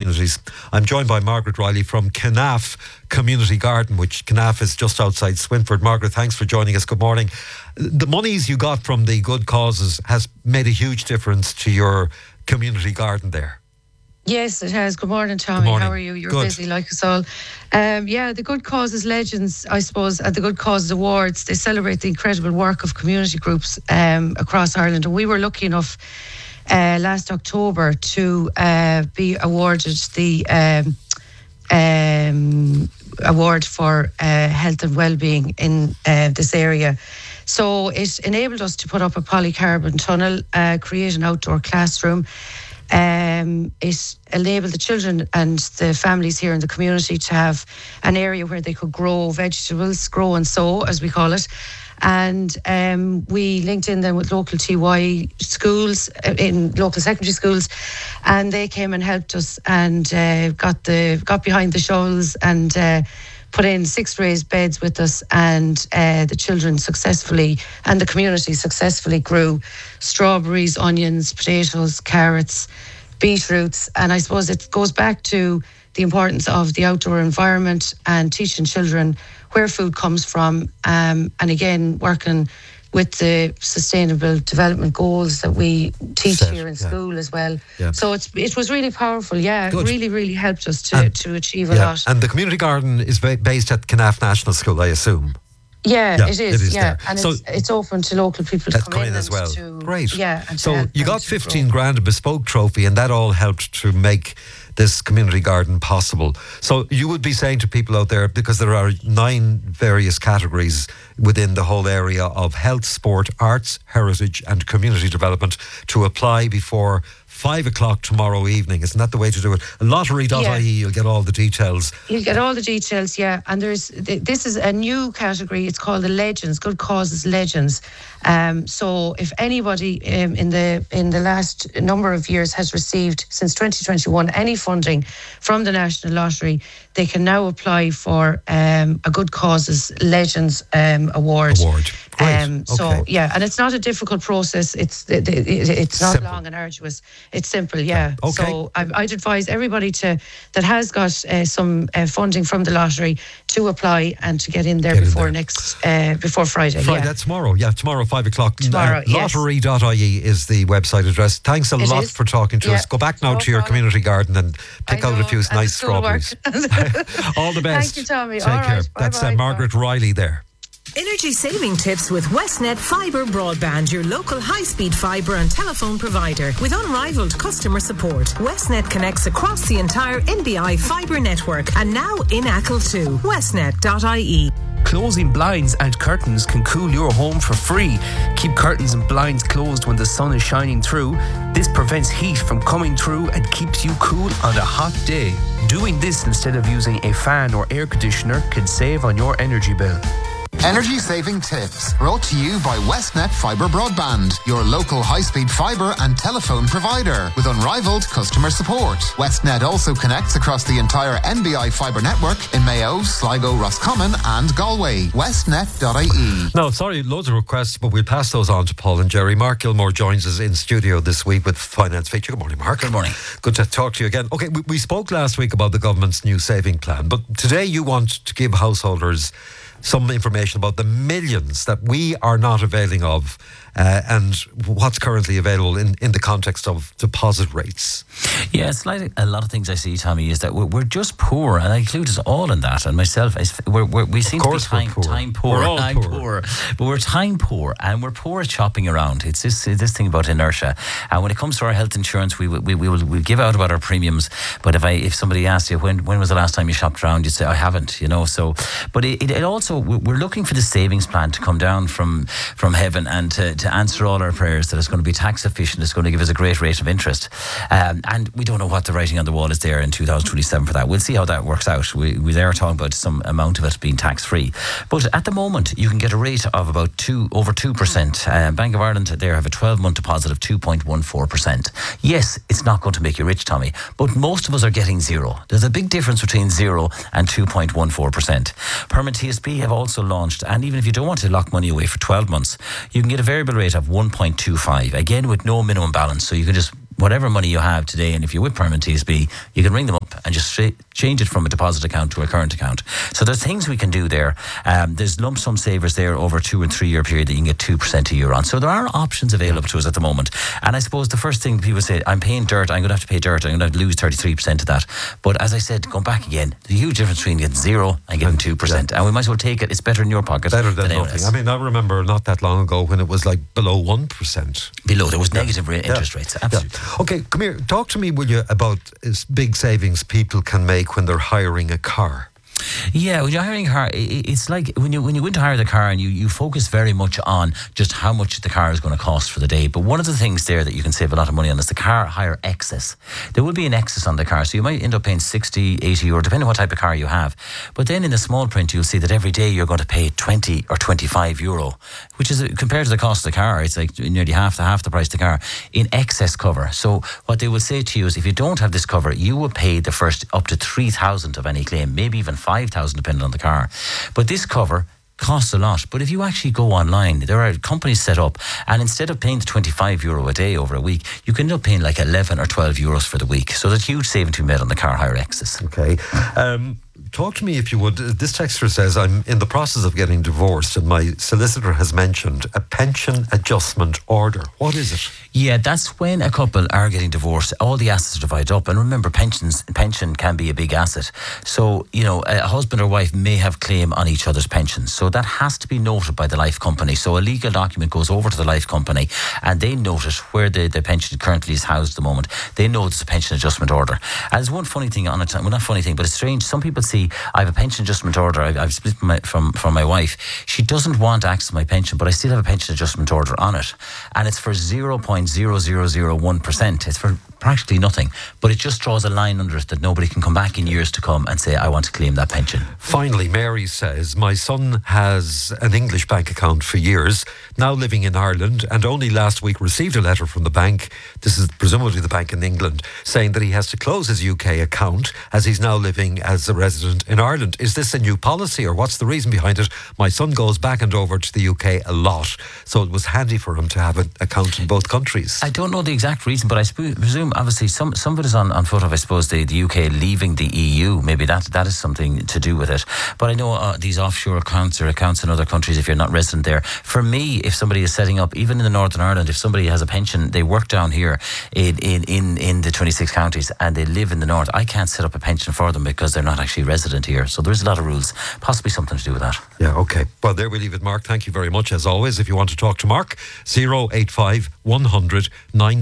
Communities. I'm joined by Margaret Riley from Kenaf Community Garden, which Kenaf is just outside Swinford. Margaret, thanks for joining us. Good morning. The monies you got from the good causes has made a huge difference to your community garden there. Yes, it has. Good morning, Tommy. Good morning. How are you? You're Good. busy like us all. The Good Causes Legends, I suppose, and the Good Causes Awards, they celebrate the incredible work of community groups across Ireland. And we were lucky enough last October to be awarded the award for health and wellbeing in this area. So it enabled us to put up a polycarbon tunnel, create an outdoor classroom. It enabled the children and the families here in the community to have an area where they could grow vegetables, grow and sow, as we call it. And we linked in then with local TY schools, in local secondary schools, and they came and helped us and got behind the shovels and put in 6 raised beds with us, and the children successfully and the community successfully grew strawberries, onions, potatoes, carrots, beetroots. And I suppose it goes back to the importance of the outdoor environment and teaching children where food comes from, and again working with the sustainable development goals that we teach here in school as well. Yeah. So it was really powerful. Yeah, Good. It really helped us to achieve a lot. And the community garden is based at Kenaf National School, I assume. Yeah, it is. There. And so it's open to local people to come in as well. Great. Yeah. So you got 15 grand, a bespoke trophy, and that all helped to make this community garden possible. So you would be saying to people out there, because there are 9 various categories within the whole area of health, sport, arts, heritage and community development, to apply before 5 o'clock tomorrow evening. Isn't that the way to do it? Lottery.ie, you'll get all the details. You'll get all the details, yeah. And this is a new category. It's called the Legends, Good Causes Legends. So if anybody in the last number of years has received, since 2021, any funding from the National Lottery, they can now apply for a Good Causes Legends award. Great. So yeah, and it's not a difficult process. It's not simple. Long and arduous. It's simple, yeah. Okay. So I'd advise everybody that has got some funding from the lottery to apply and to get in there before Friday. Friday, that's tomorrow. Yeah, tomorrow 5 o'clock. Tomorrow, yes. Lottery.ie is the website address. Thanks a lot for talking to us. Go back now to your community garden and pick out a few nice strawberries. All the best. Thank you, Tommy. Take care. That's Margaret Riley there. Energy saving tips with Westnet Fibre Broadband, your local high-speed fibre and telephone provider with unrivaled customer support. Westnet connects across the entire NBI fibre network and now in Achill too. Westnet.ie. Closing blinds and curtains can cool your home for free. Keep curtains and blinds closed when the sun is shining through. This prevents heat from coming through and keeps you cool on a hot day. Doing this instead of using a fan or air conditioner can save on your energy bill. Energy saving tips brought to you by Westnet Fibre Broadband, your local high-speed fibre and telephone provider with unrivaled customer support. Westnet also connects across the entire NBI fibre network in Mayo, Sligo, Roscommon and Galway. Westnet.ie. No, sorry, loads of requests, but we'll pass those on to Paul and Jerry. Mark Gilmore joins us in studio this week with Finance Feature. Good morning, Mark. Good morning. Good to talk to you again. Okay, we spoke last week about the government's new saving plan, but today you want to give householders some information about the millions that we are not availing of and what's currently available in the context of deposit rates. Yeah, it's like a lot of things I see, Tommy, is that we're just poor, and I include us all in that, and myself. We seem to be time poor. I'm poor, but we're time poor, and we're poor at shopping around. It's this thing about inertia. And when it comes to our health insurance, we will give out about our premiums. But if somebody asks you when was the last time you shopped around, you'd say I haven't. So, but it also, we're looking for the savings plan to come down from heaven and to answer all our prayers that it's going to be tax efficient, it's going to give us a great rate of interest. And we don't know what the writing on the wall is there in 2027 for that. We'll see how that works out. We are talking about some amount of it being tax free. But at the moment, you can get a rate of about over 2%. Bank of Ireland there have a 12-month deposit of 2.14%. Yes, it's not going to make you rich, Tommy, but most of us are getting zero. There's a big difference between 0 and 2.14%. Permanent TSB have also launched, and even if you don't want to lock money away for 12 months, you can get a variable rate of 1.25, again with no minimum balance. So you can just, whatever money you have today, and if you're with Permanent TSB, you can ring them up and just change it from a deposit account to a current account. So there's things we can do there. There's lump sum savers there over a 2 and 3 year period that you can get 2% a year on. So there are options available to us at the moment. And I suppose the first thing people say, I'm paying dirt, I'm going to have to pay dirt, I'm going to have to lose 33% of that. But as I said, going back again, the huge difference between getting 0 and getting 2%. And we might as well take it. It's better in your pocket. Better than nothing. I mean, I remember not that long ago when it was like below 1%. Below, there was negative interest rates. Absolutely. Okay, come here. Talk to me, will you, about big savings people can make when they're hiring a car. Yeah, when you're hiring a car, it's like when you go in to hire the car and you focus very much on just how much the car is going to cost for the day. But one of the things there that you can save a lot of money on is the car hire excess. There will be an excess on the car, so you might end up paying 60, 80 euro, depending on what type of car you have. But then in the small print, you'll see that every day you're going to pay 20 or 25 euro, which is, compared to the cost of the car, it's like nearly half the price of the car, in excess cover. So what they will say to you is, if you don't have this cover, you will pay the first up to 3,000 of any claim, maybe even 5,000 depending on the car. But this cover costs a lot. But if you actually go online, there are companies set up, and instead of paying the 25 euro a day over a week, you can end up paying like 11 or 12 euros for the week. So there's a huge saving to be made on the car hire excess. Okay. Talk to me, if you would. This texter says, I'm in the process of getting divorced and my solicitor has mentioned a pension adjustment order. What is it? Yeah, that's when a couple are getting divorced, all the assets are divided up. And remember, pension can be a big asset. So, you know, a husband or wife may have claim on each other's pensions. So that has to be noted by the life company. So a legal document goes over to the life company and they note it where the pension currently is housed at the moment. They know it's a pension adjustment order. And there's one funny thing on it, well, not funny thing, but it's strange. Some people see, I have a pension adjustment order. I've split from my wife. She doesn't want access to my pension, but I still have a pension adjustment order on it. And it's for 0.0001%. It's for practically nothing. But it just draws a line under it that nobody can come back in years to come and say, I want to claim that pension. Finally, Mary says, my son has an English bank account for years, now living in Ireland, and only last week received a letter from the bank, this is presumably the bank in England, saying that he has to close his UK account as he's now living as a resident in Ireland. Is this a new policy, or what's the reason behind it? My son goes back and over to the UK a lot, so it was handy for him to have an account in both countries. I don't know the exact reason, but I presume obviously some of it is on foot of, I suppose, the UK leaving the EU. Maybe that is something to do with it. But I know these offshore accounts or accounts in other countries, if you're not resident there. For me, if somebody is setting up, even in the Northern Ireland, if somebody has a pension, they work down here in the 26 counties and they live in the north, I can't set up a pension for them because they're not actually resident here. So there's a lot of rules, possibly something to do with that. Yeah, okay. Well, there we leave it, Mark. Thank you very much, as always. If you want to talk to Mark, 085 100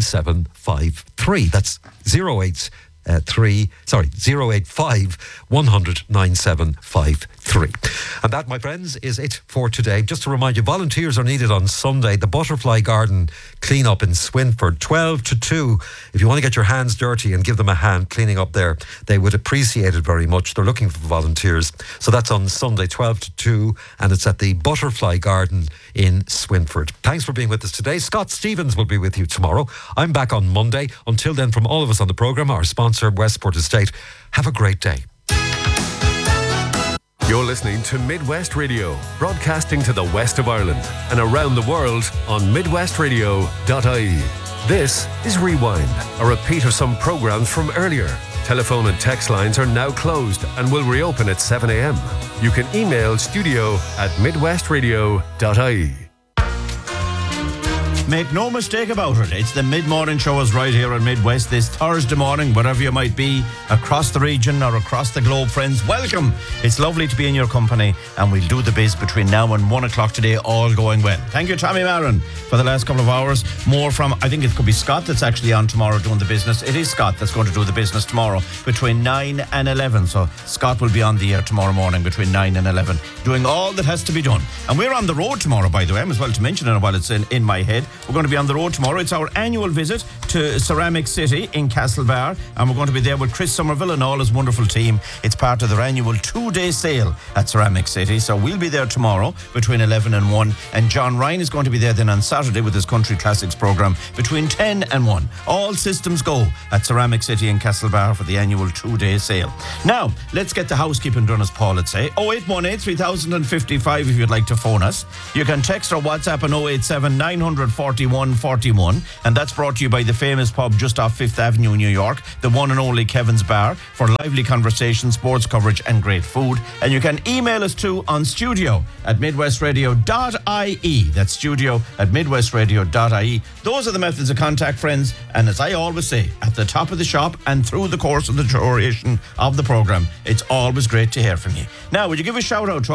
9753. That's 085 100 9753. And that, my friends, is it for today. Just to remind you, volunteers are needed on Sunday. The Butterfly Garden clean-up in Swinford, 12 to 2. If you want to get your hands dirty and give them a hand cleaning up there, they would appreciate it very much. They're looking for volunteers. So that's on Sunday, 12 to 2, and it's at the Butterfly Garden in Swinford. Thanks for being with us today. Scott Stevens will be with you tomorrow. I'm back on Monday. Until then, from all of us on the programme, our sponsor, Westport Estate, have a great day. You're listening to Midwest Radio, broadcasting to the west of Ireland and around the world on midwestradio.ie. This is Rewind, a repeat of some programmes from earlier. Telephone and text lines are now closed and will reopen at 7 a.m. You can email studio@midwestradio.ie. Make no mistake about it, it's the mid-morning show is right here on Midwest this Thursday morning, wherever you might be, across the region or across the globe, friends. Welcome. It's lovely to be in your company, and we'll do the biz between now and 1 o'clock today, all going well. Thank you, Tommy Maron, for the last couple of hours. More from, I think it could be Scott that's actually on tomorrow doing the business. It is Scott that's going to do the business tomorrow between 9 and 11. So Scott will be on the air tomorrow morning between 9 and 11, doing all that has to be done. And we're on the road tomorrow, by the way, as well to mention it while it's in my head. We're going to be on the road tomorrow. It's our annual visit to Ceramic City in Castlebar, and we're going to be there with Chris Somerville and all his wonderful team. It's part of their annual 2-day sale at Ceramic City, so we'll be there tomorrow between 11 and 1, and John Ryan is going to be there then on Saturday with his Country Classics programme between 10 and 1. All systems go at Ceramic City in Castlebar for the annual 2-day sale. Now, let's get the housekeeping done, as Paul would say. 0818 3055 if you'd like to phone us. You can text or WhatsApp on 087 900 4141, and that's brought to you by the famous pub just off 5th Avenue in New York, the one and only Kevin's Bar, for lively conversation, sports coverage and great food. And you can email us too on studio@midwestradio.ie. That's studio@midwestradio.ie. Those are the methods of contact, friends, and as I always say, at the top of the shop and through the course of the duration of the programme, it's always great to hear from you. Now, would you give a shout out to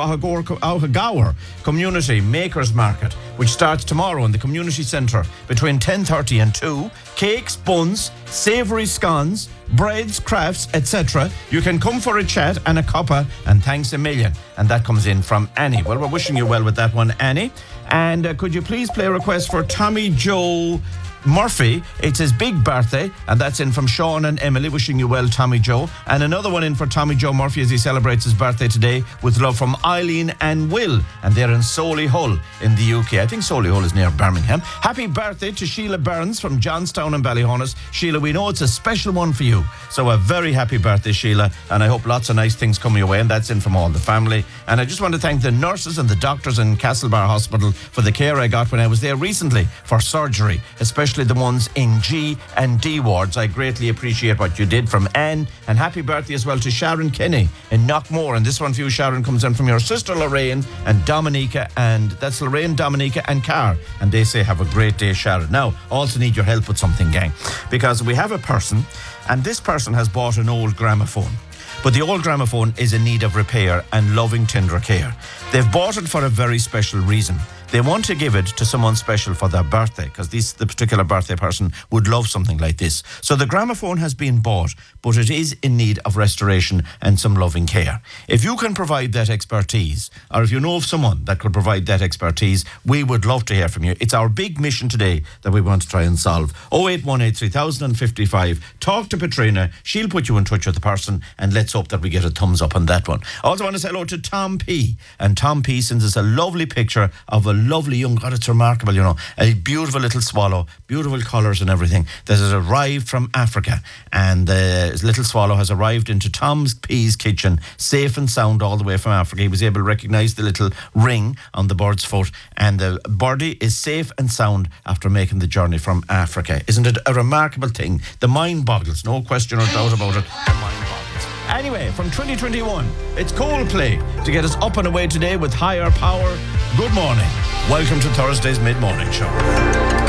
Ahagaur Community Makers Market, which starts tomorrow in the community centre between 10:30 and 2. Cakes, buns, savoury scones, breads, crafts, etc. You can come for a chat and a cuppa, and thanks a million. And that comes in from Annie. Well, we're wishing you well with that one, Annie. And could you please play a request for Tommy Joe Murphy? It's his big birthday, and that's in from Sean and Emily. Wishing you well, Tommy Joe. And another one in for Tommy Joe Murphy as he celebrates his birthday today, with love from Eileen and Will, and they're in Solihull in the UK. I think Solihull is near Birmingham. Happy birthday to Sheila Burns from Johnstown and Ballyhonus. Sheila, we know it's a special one for you, so a very happy birthday, Sheila, and I hope lots of nice things come your way. And that's in from all the family. And I just want to thank the nurses and the doctors in Castlebar Hospital for the care I got when I was there recently for surgery, especially the ones in G and D wards. I greatly appreciate what you did. From Anne. And happy birthday as well to Sharon Kenny in Knockmore. And this one for you, Sharon, comes in from your sister Lorraine and Dominica, and that's Lorraine, Dominica and Car. And they say have a great day, Sharon. Now, also need your help with something, gang, because we have a person, and this person has bought an old gramophone. But the old gramophone is in need of repair and loving tender care. They've bought it for a very special reason. They want to give it to someone special for their birthday, because the particular birthday person would love something like this. So the gramophone has been bought, but it is in need of restoration and some loving care. If you can provide that expertise, or if you know of someone that could provide that expertise, we would love to hear from you. It's our big mission today that we want to try and solve. 0818 3055. Talk to Katrina. She'll put you in touch with the person, and let's hope that we get a thumbs up on that one. I also want to say hello to Tom P. And Tom P sends us a lovely picture of a lovely young, God, it's remarkable, you know, a beautiful little swallow, beautiful colours and everything, that has arrived from Africa. And the little swallow has arrived into Tom P's kitchen, safe and sound all the way from Africa. He was able to recognise the little ring on the bird's foot, and the birdie is safe and sound after making the journey from Africa. Isn't it a remarkable thing? The mind boggles, no question or doubt about it. The mind boggles. Anyway, from 2021, it's Coldplay to get us up and away today with Higher Power. Good morning. Welcome to Thursday's Mid-Morning Show.